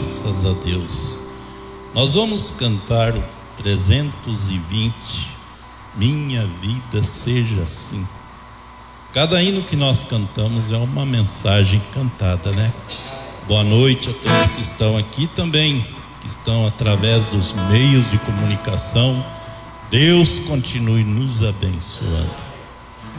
Graças a Deus. Nós vamos cantar o 320, Minha Vida Seja Assim. Cada hino que nós cantamos é uma mensagem cantada, né? Boa noite a todos que estão aqui também, que estão através dos meios de comunicação. Deus continue nos abençoando.